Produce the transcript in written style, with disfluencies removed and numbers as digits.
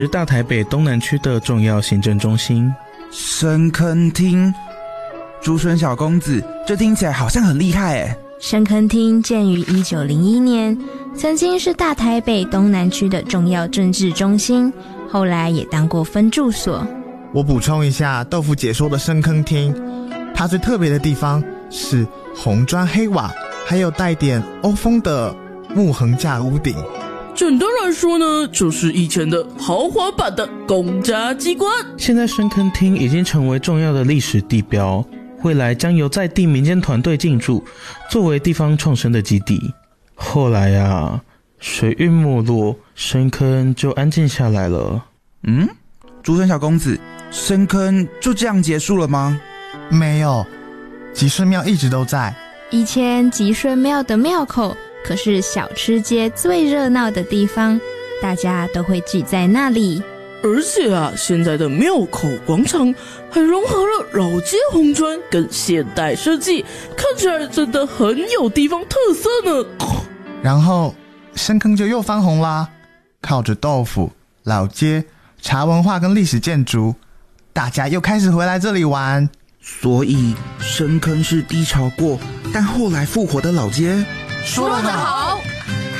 是大台北东南区的重要行政中心。 深坑厅，竹笋小公子，这听起来好像很厉害耶。 深坑厅建于1901年，曾经是大台北东南区的重要政治中心，后来也当过分驻所。 我补充一下豆腐姐说的深坑厅，它最特别的地方是红砖黑瓦，还有带点欧风的木横架屋顶。 简单来说呢，就是以前的豪华版的公家机关。 现在深坑厅已经成为重要的历史地标，未来将由在地民间团队进驻，作为地方创生的基地。后来啊，水运没落，深坑就安静下来了。 竹笋小公子，深坑就这样结束了吗？ 没有，吉顺庙一直都在。 以前吉顺庙的庙口可是小吃街最热闹的地方，大家都会聚在那里。 而且啊，现在的庙口广场还融合了老街红砖跟现代设计，看起来真的很有地方特色呢。 然后深坑就又翻红啦，靠着豆腐、老街、茶文化跟历史建筑，大家又开始回来这里玩。 所以深坑是低潮过，但后来复活的老街。 说得好。